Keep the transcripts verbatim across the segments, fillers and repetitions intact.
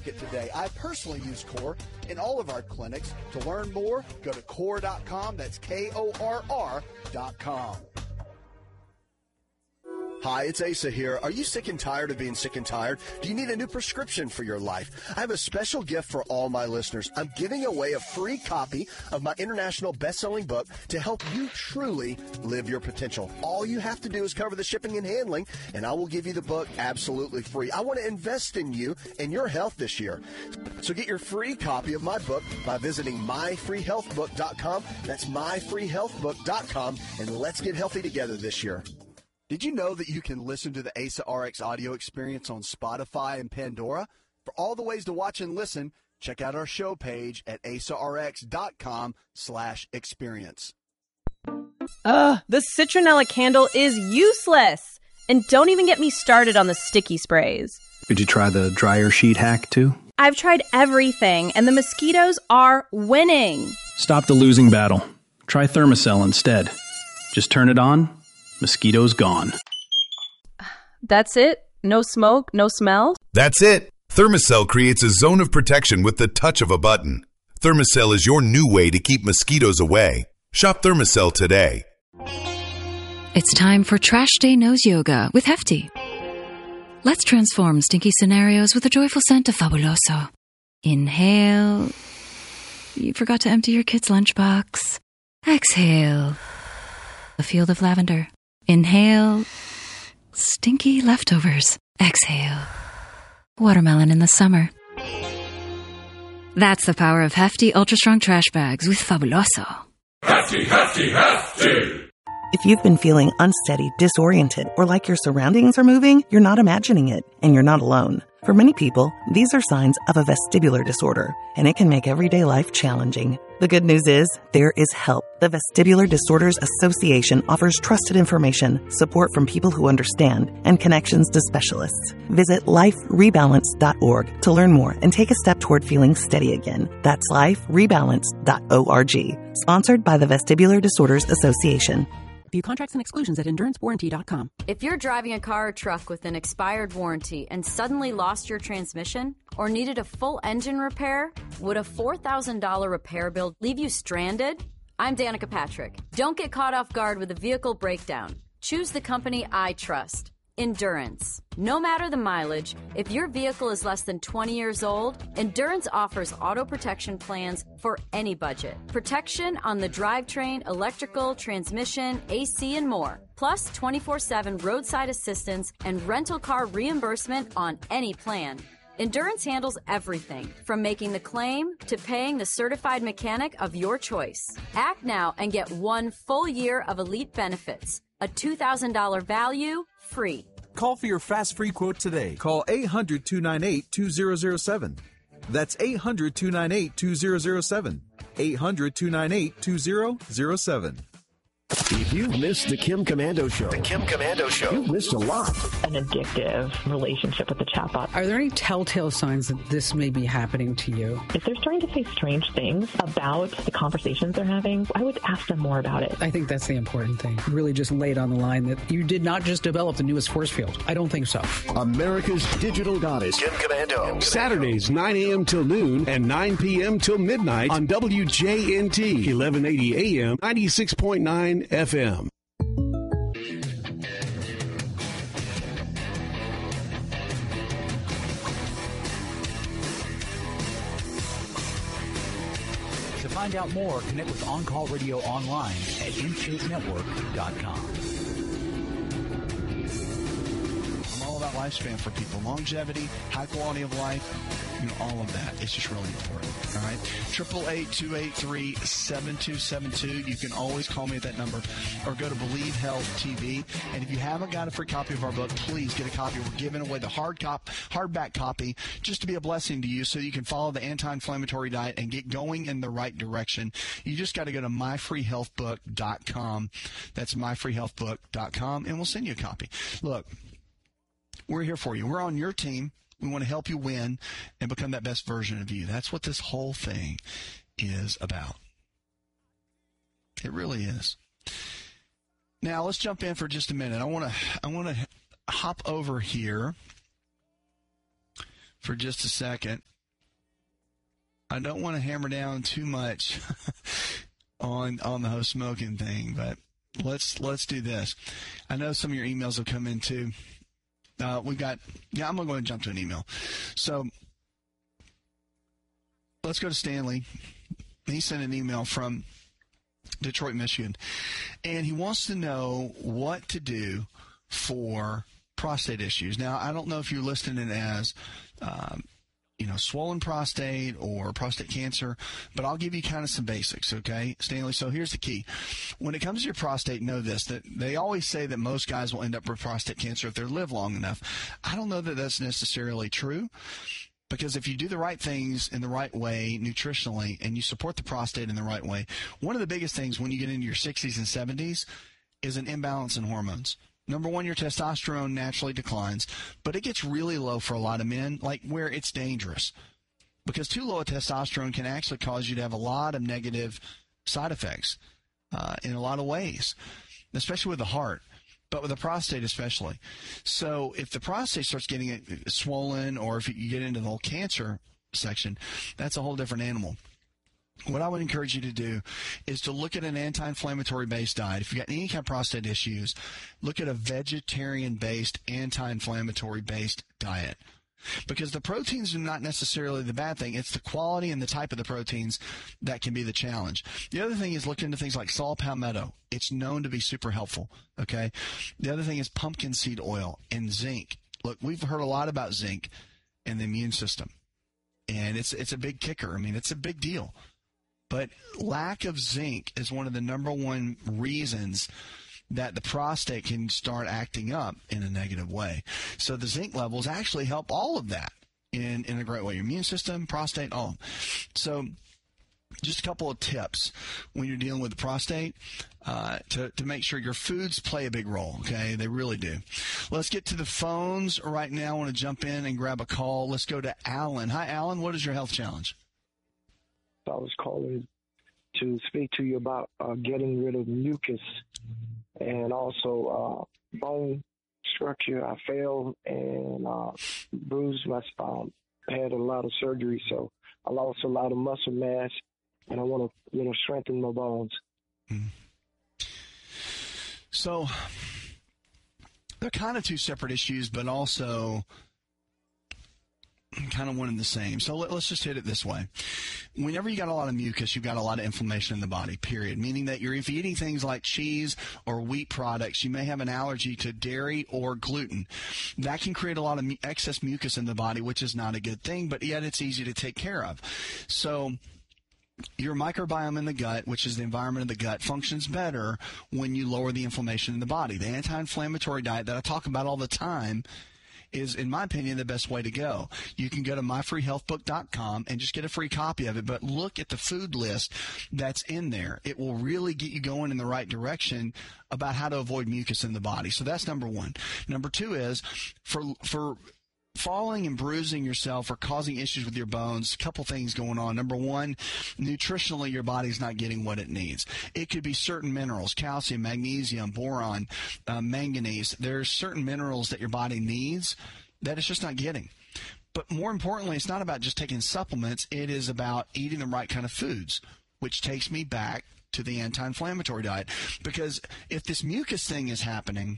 it today. I personally use Core in all of our clinics. To learn more, go to core dot com. That's K O R R dot com. Hi, it's Asa here. Are you sick and tired of being sick and tired? Do you need a new prescription for your life? I have a special gift for all my listeners. I'm giving away a free copy of my international best-selling book to help you truly live your potential. All you have to do is cover the shipping and handling, and I will give you the book absolutely free. I want to invest in you and your health this year. So get your free copy of my book by visiting my free health book dot com. That's my free health book dot com, and let's get healthy together this year. Did you know that you can listen to the Asa R X audio experience on Spotify and Pandora? For all the ways to watch and listen, check out our show page at asa r x dot com slash experience. Ugh, the citronella candle is useless. And don't even get me started on the sticky sprays. Did you try the dryer sheet hack too? I've tried everything, and the mosquitoes are winning. Stop the losing battle. Try Thermacell instead. Just turn it on. Mosquitoes gone. That's it? No smoke, no smell? That's it. Thermacell creates a zone of protection with the touch of a button. Thermacell is your new way to keep mosquitoes away. Shop Thermacell today. It's time for Trash Day Nose Yoga with Hefty. Let's transform stinky scenarios with a joyful scent of Fabuloso. Inhale. You forgot to empty your kid's lunchbox. Exhale. A field of lavender. Inhale. Stinky leftovers. Exhale. Watermelon in the summer. That's the power of Hefty Ultra Strong Trash Bags with Fabuloso. Hefty, hefty, hefty! If you've been feeling unsteady, disoriented, or like your surroundings are moving, you're not imagining it, and you're not alone. For many people, these are signs of a vestibular disorder, and it can make everyday life challenging. The good news is, there is help. The Vestibular Disorders Association offers trusted information, support from people who understand, and connections to specialists. Visit life rebalance dot org to learn more and take a step toward feeling steady again. That's life rebalance dot org. Sponsored by the Vestibular Disorders Association. View contracts and exclusions at endurance warranty dot com. If you're driving a car or truck with an expired warranty and suddenly lost your transmission or needed a full engine repair, would a four thousand dollars repair bill leave you stranded? I'm Danica Patrick. Don't get caught off guard with a vehicle breakdown. Choose the company I trust. Endurance. No matter the mileage, if your vehicle is less than twenty years old, Endurance offers auto protection plans for any budget. Protection on the drivetrain, electrical, transmission, A C, and more. Plus twenty-four seven roadside assistance and rental car reimbursement on any plan. Endurance handles everything, from making the claim to paying the certified mechanic of your choice. Act now and get one full year of elite benefits. A two thousand dollars value, free. Call for your fast free quote today. Call eight hundred, two nine eight, two zero zero seven. That's eight hundred, two nine eight, two zero zero seven. eight hundred, two nine eight, two zero zero seven. If you've missed the Kim Komando Show, the Kim Komando Show, you've missed a lot. An addictive relationship with the chatbot. Are there any telltale signs that this may be happening to you? If they're starting to say strange things about the conversations they're having, I would ask them more about it. I think that's the important thing. Really just lay it on the line that you did not just develop the newest force field. I don't think so. America's digital goddess, Kim Komando. Saturdays, nine a.m. till noon and nine p.m. till midnight on W J N T, eleven eighty A M, ninety-six point nine F M. To find out more, connect with On Call Radio online at instate network dot com. I'm all about lifespan for people. Longevity, high quality of life, you know, all of that. It's just really important. All right. Triple eight two eight three seven two seven two. You can always call me at that number or go to Believe Health T V. And if you haven't got a free copy of our book, please get a copy. We're giving away the hard cop, hardback copy just to be a blessing to you so you can follow the anti-inflammatory diet and get going in the right direction. You just got to go to my free health book dot com. That's my free health book dot com, and we'll send you a copy. Look, we're here for you. We're on your team. We want to help you win and become that best version of you. That's what this whole thing is about. It really is. Now, let's jump in for just a minute. I want to I want to hop over here for just a second I don't want to hammer down too much on on the whole smoking thing, but let's let's do this. I know some of your emails have come in too. Uh, we got yeah. I'm gonna go ahead and jump to an email. So let's go to Stanley. He sent an email from Detroit, Michigan, and he wants to know what to do for prostate issues. Now, I don't know if you're listing it as, um, you know, swollen prostate or prostate cancer, but I'll give you kind of some basics, okay, Stanley? So here's the key. When it comes to your prostate, know this, that they always say that most guys will end up with prostate cancer if they live long enough. I don't know that that's necessarily true, because if you do the right things in the right way nutritionally and you support the prostate in the right way, one of the biggest things when you get into your sixties and seventies is an imbalance in hormones. Number one, your testosterone naturally declines, but it gets really low for a lot of men, like where it's dangerous. Because too low a testosterone can actually cause you to have a lot of negative side effects uh, in a lot of ways, especially with the heart, but with the prostate especially. So if the prostate starts getting swollen, or if you get into the whole cancer section, that's a whole different animal. What I would encourage you to do is to look at an anti-inflammatory based diet. If you've got any kind of prostate issues, look at a vegetarian-based, anti-inflammatory based diet. Because the proteins are not necessarily the bad thing. It's the quality and the type of the proteins that can be the challenge. The other thing is look into things like saw palmetto. It's known to be super helpful, okay? The other thing is pumpkin seed oil and zinc. Look, we've heard a lot about zinc and the immune system. And it's it's a big kicker. I mean, it's a big deal. But lack of zinc is one of the number one reasons that the prostate can start acting up in a negative way. So the zinc levels actually help all of that in, in a great way. Your immune system, prostate, all. So just a couple of tips when you're dealing with the prostate uh, to, to make sure your foods play a big role, okay? They really do. Let's get to the phones right now. I want to jump in and grab a call. Let's go to Alan. Hi, Alan. What is your health challenge? I was calling to speak to you about uh, getting rid of mucus and also uh, bone structure. I fell and uh, bruised my spine. I had a lot of surgery, so I lost a lot of muscle mass, and I want to, you know, strengthen my bones. Mm. So they're kind of two separate issues, but also kind of one and the same. So let, let's just hit it this way. Whenever you got a lot of mucus, you've got a lot of inflammation in the body, period. Meaning that you're if you're eating things like cheese or wheat products, you may have an allergy to dairy or gluten. That can create a lot of mu- excess mucus in the body, which is not a good thing, but yet it's easy to take care of. So your microbiome in the gut, which is the environment of the gut, functions better when you lower the inflammation in the body. The anti-inflammatory diet that I talk about all the time is, in my opinion, the best way to go. You can go to my free health book dot com and just get a free copy of it, but look at the food list that's in there. It will really get you going in the right direction about how to avoid mucus in the body. So that's number one. Number two is for for falling and bruising yourself or causing issues with your bones, a couple things going on. Number one, nutritionally, your body's not getting what it needs. It could be certain minerals, calcium, magnesium, boron, uh, manganese. There's certain minerals that your body needs that it's just not getting. But more importantly, it's not about just taking supplements. It is about eating the right kind of foods, which takes me back to the anti-inflammatory diet. Because if this mucus thing is happening,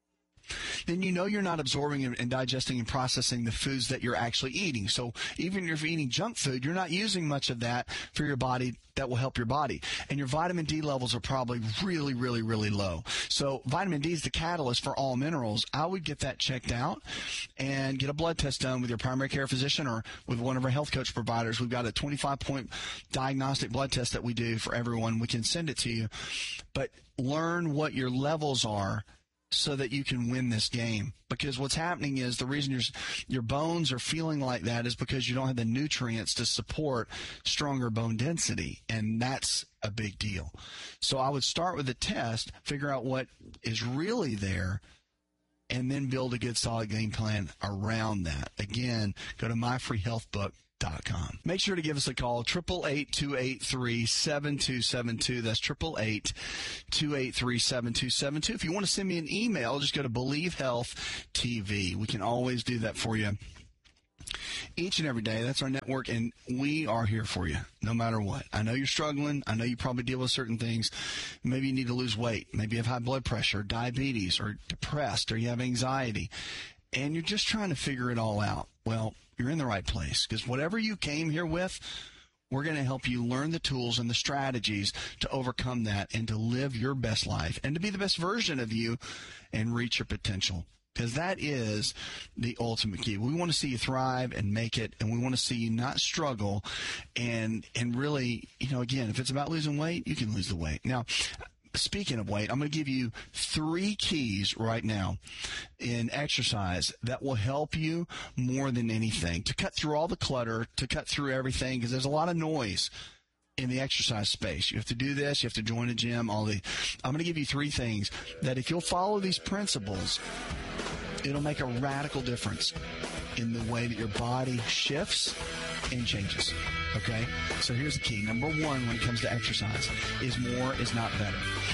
then you know you're not absorbing and digesting and processing the foods that you're actually eating. So even if you're eating junk food, you're not using much of that for your body that will help your body. And your vitamin D levels are probably really, really, really low. So vitamin D is the catalyst for all minerals. I would get that checked out and get a blood test done with your primary care physician or with one of our health coach providers. We've got a twenty-five point diagnostic blood test that we do for everyone. We can send it to you. But learn what your levels are so that you can win this game. Because what's happening is the reason your your bones are feeling like that is because you don't have the nutrients to support stronger bone density, and that's a big deal. So I would start with a test, figure out what is really there, and then build a good solid game plan around that. Again, go to my free health book dot com. Make sure to give us a call, eight eight eight, two eight three, seven two seven two. That's eight eight eight, two eight three, seven two seven two. If you want to send me an email, just go to Believe Health T V. We can always do that for you Each and every day. That's our network, and we are here for you no matter what. I know you're struggling. I know you probably deal with certain things. Maybe you need to lose weight. Maybe you have high blood pressure, diabetes, or depressed, or you have anxiety, and you're just trying to figure it all out. Well, you're in the right place, because whatever you came here with, we're going to help you learn the tools and the strategies to overcome that and to live your best life and to be the best version of you and reach your potential. Because that is the ultimate key. We want to see you thrive and make it, and we want to see you not struggle. And and really, you know, again, if it's about losing weight, you can lose the weight. Now, speaking of weight, I'm going to give you three keys right now in exercise that will help you more than anything to cut through all the clutter, to cut through everything, because there's a lot of noise in the exercise space. You have to do this. You have to join a gym. All the. I'm going to give you three things that if you'll follow these principles, it'll make a radical difference in the way that your body shifts and changes. Okay? So here's the key. Number one when it comes to exercise is more is not better.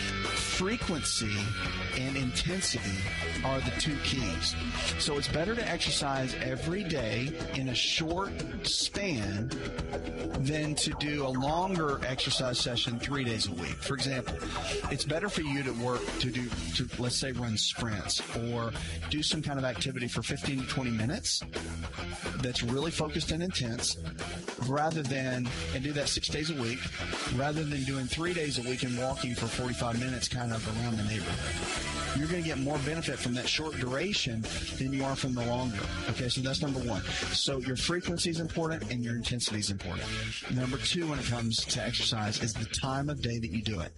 Frequency and intensity are the two keys. So it's better to exercise every day in a short span than to do a longer exercise session three days a week. For example, it's better for you to work to do, to let's say run sprints or do some kind of activity for fifteen to twenty minutes that's really focused and intense rather than, and do that six days a week, rather than doing three days a week and walking for forty-five minutes kind of around the neighborhood. You're going to get more benefit from that short duration than you are from the longer. Okay, so that's number one. So your frequency is important and your intensity is important. Number two when it comes to exercise is the time of day that you do it.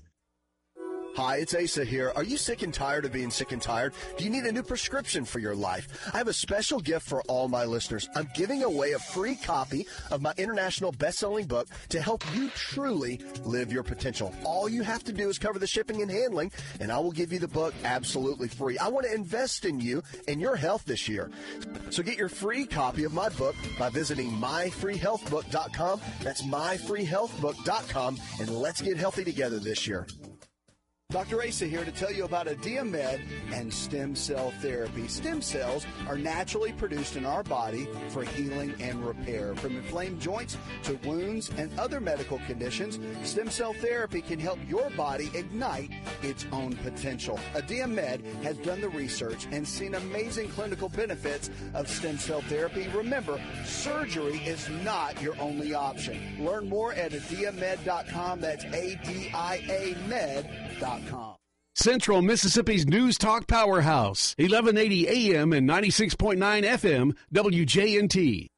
Hi, it's Asa here. Are you sick and tired of being sick and tired? Do you need a new prescription for your life? I have a special gift for all my listeners. I'm giving away a free copy of my international best-selling book to help you truly live your potential. All you have to do is cover the shipping and handling, and I will give you the book absolutely free. I want to invest in you and your health this year. So get your free copy of my book by visiting my free health book dot com. That's my free health book dot com, and let's get healthy together this year. Doctor Asa here to tell you about Adiamed and stem cell therapy. Stem cells are naturally produced in our body for healing and repair. From inflamed joints to wounds and other medical conditions, stem cell therapy can help your body ignite its own potential. Adiamed has done the research and seen amazing clinical benefits of stem cell therapy. Remember, surgery is not your only option. Learn more at adiamed dot com. That's A D I A med dot com. Central Mississippi's News Talk Powerhouse, eleven eighty A M and ninety-six point nine F M, W J N T.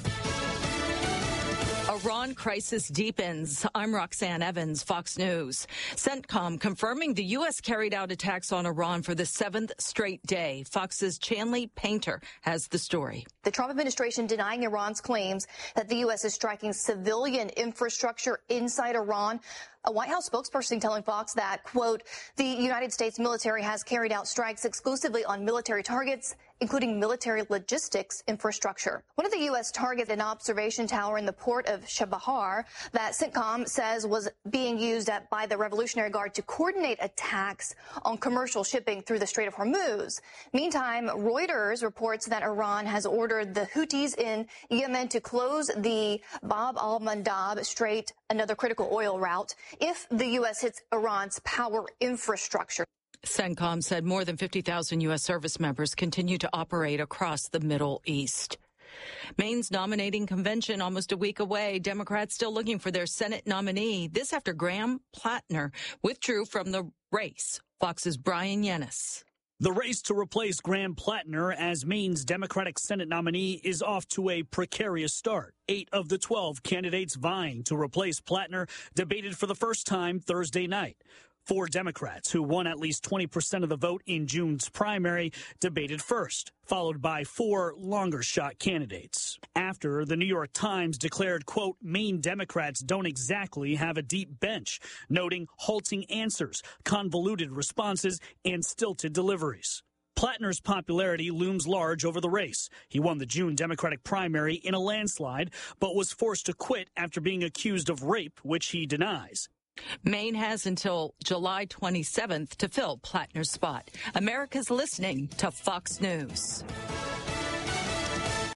Iran crisis deepens. I'm Roxanne Evans, Fox News. CENTCOM confirming the U S carried out attacks on Iran for the seventh straight day. Fox's Chanley Painter has the story. The Trump administration denying Iran's claims that the U S is striking civilian infrastructure inside Iran. A White House spokesperson telling Fox that, quote, the United States military has carried out strikes exclusively on military targets, including military logistics infrastructure. One of the U S targets, an observation tower in the port of Chabahar that CENTCOM says was being used at, by the Revolutionary Guard to coordinate attacks on commercial shipping through the Strait of Hormuz. Meantime, Reuters reports that Iran has ordered the Houthis in Yemen to close the Bab al-Mandab Strait, another critical oil route, if the U S hits Iran's power infrastructure. CENTCOM said more than fifty thousand U S service members continue to operate across the Middle East. Maine's nominating convention almost a week away. Democrats still looking for their Senate nominee. This after Graham Plattner withdrew from the race. Fox's Brian Yennis. The race to replace Graham Plattner as Maine's Democratic Senate nominee is off to a precarious start. Eight of the twelve candidates vying to replace Plattner debated for the first time Thursday night. Four Democrats, who won at least twenty percent of the vote in June's primary, debated first, followed by four longer-shot candidates. After, the New York Times declared, quote, Maine Democrats don't exactly have a deep bench, noting halting answers, convoluted responses, and stilted deliveries. Plattner's popularity looms large over the race. He won the June Democratic primary in a landslide, but was forced to quit after being accused of rape, which he denies. Maine has until July twenty-seventh to fill Plattner's spot. America's listening to Fox News.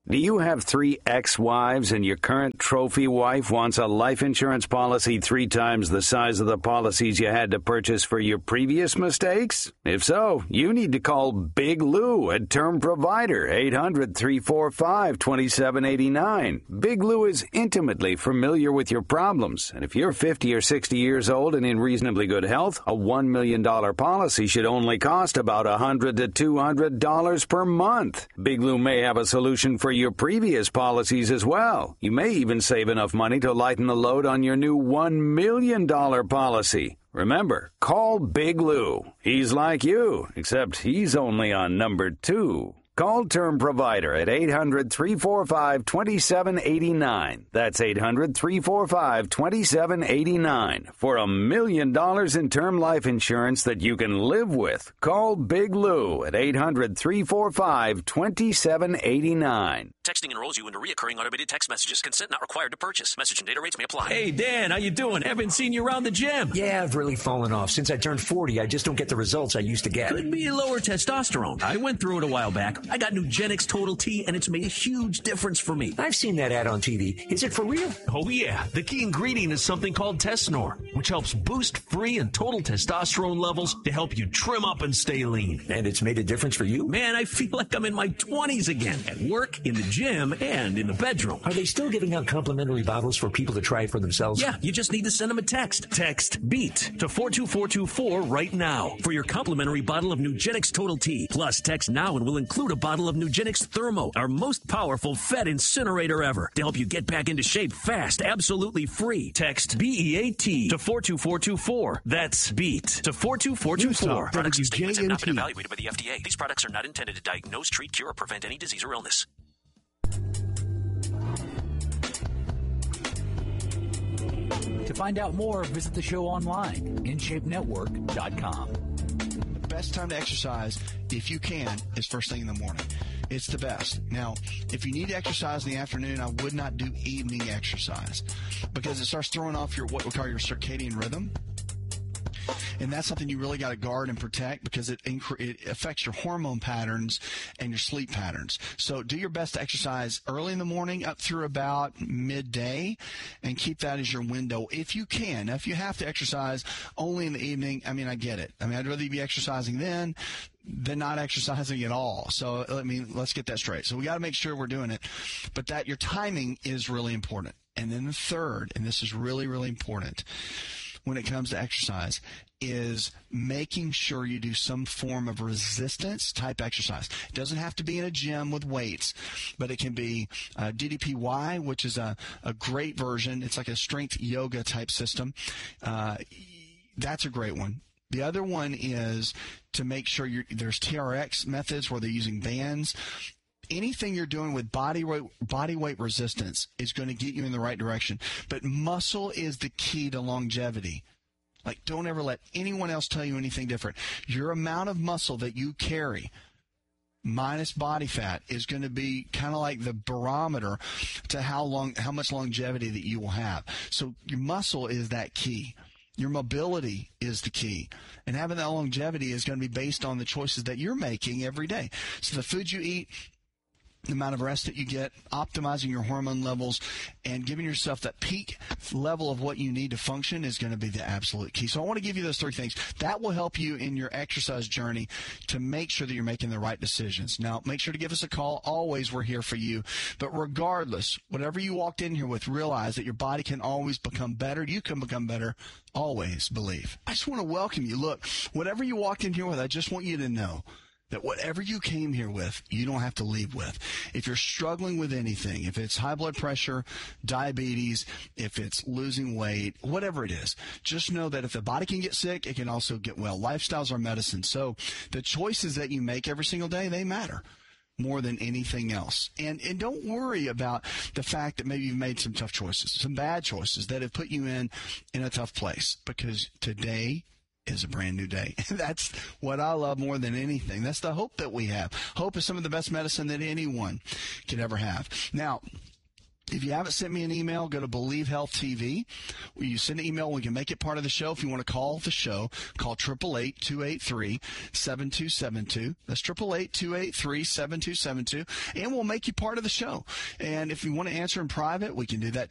Do you have three ex-wives and your current trophy wife wants a life insurance policy three times the size of the policies you had to purchase for your previous mistakes? If so, you need to call Big Lou at Term Provider, eight hundred, three four five, two seven eight nine. Big Lou is intimately familiar with your problems, and if you're fifty or sixty years old and in reasonably good health, a one million dollars policy should only cost about one hundred to two hundred dollars per month. Big Lou may have a solution for your previous policies as well. You may even save enough money to lighten the load on your new one million dollars policy. Remember, call Big Lou. He's like you, except he's only on number two. Call Term Provider at eight hundred, three four five, two seven eight nine. That's eight hundred, three four five, two seven eight nine. For a million dollars in term life insurance that you can live with. Call Big Lou at eight hundred, three four five, two seven eight nine. Texting enrolls you into recurring automated text messages. Consent not required to purchase. Message and data rates may apply. Hey, Dan, how you doing? Haven't seen you around the gym. Yeah, I've really fallen off. Since I turned forty, I just don't get the results I used to get. Could be lower testosterone. I went through it a while back. I got Nugenix Total T, and it's made a huge difference for me. I've seen that ad on T V. Is it for real? Oh, yeah. The key ingredient is something called Tesnor, which helps boost free and total testosterone levels to help you trim up and stay lean. And it's made a difference for you? Man, I feel like I'm in my twenties again. At work, in the gym, and in the bedroom. Are they still giving out complimentary bottles for people to try it for themselves? Yeah, you just need to send them a text. Text BEAT to four two four two four right now for your complimentary bottle of Nugenix Total T. Plus, text now and we'll include a bottle of Nugenix Thermo, our most powerful Fed incinerator ever, to help you get back into shape fast, absolutely free. Text B E A T to four two four two four. That's BEAT to four two four two four. Products and statements have not been evaluated by the F D A. These products are not intended to diagnose, treat, cure, or prevent any disease or illness. To find out more, visit the show online, in shape network dot com. The best time to exercise, if you can, is first thing in the morning. It's the best. Now, if you need to exercise in the afternoon, I would not do evening exercise because it starts throwing off your what we call your circadian rhythm. And that's something you really got to guard and protect because it inc- it affects your hormone patterns and your sleep patterns. So do your best to exercise early in the morning up through about midday and keep that as your window if you can. Now, if you have to exercise only in the evening, I mean, I get it. I mean, I'd rather you be exercising then than not exercising at all. So, I mean, let's get that straight. So we got to make sure we're doing it. But that your timing is really important. And then the third, and this is really, really important, when it comes to exercise is making sure you do some form of resistance type exercise. It doesn't have to be in a gym with weights, but it can be uh, D D P Y, which is a, a great version. It's like a strength yoga type system. Uh, that's a great one. The other one is to make sure you're, there's T R X methods where they're using bands. Anything you're doing with body weight, body weight resistance is going to get you in the right direction. But muscle is the key to longevity. Like, don't ever let anyone else tell you anything different. Your amount of muscle that you carry minus body fat is going to be kind of like the barometer to how long, how much longevity that you will have. So your muscle is that key. Your mobility is the key. And having that longevity is going to be based on the choices that you're making every day. So the food you eat, the amount of rest that you get, optimizing your hormone levels, and giving yourself that peak level of what you need to function is going to be the absolute key. So I want to give you those three things. That will help you in your exercise journey to make sure that you're making the right decisions. Now, make sure to give us a call. Always, we're here for you. But regardless, whatever you walked in here with, realize that your body can always become better. You can become better. Always believe. I just want to welcome you. Look, whatever you walked in here with, I just want you to know that whatever you came here with, you don't have to leave with. If you're struggling with anything, if it's high blood pressure, diabetes, if it's losing weight, whatever it is, just know that if the body can get sick, it can also get well. Lifestyles are medicine. So the choices that you make every single day, they matter more than anything else. And and don't worry about the fact that maybe you've made some tough choices, some bad choices that have put you in, in a tough place, because today is a brand new day. That's what I love more than anything. That's the hope that we have. Hope is some of the best medicine that anyone could ever have. Now, If you haven't sent me an email, go to Believe Health T V. You send an email, we can make it part of the show. If you want to call the show, call eight eight eight, two eight three, seven two seven two. That's eight eight eight, two eight three, seven two seven two. And we'll make you part of the show. And if you want to answer in private, we can do that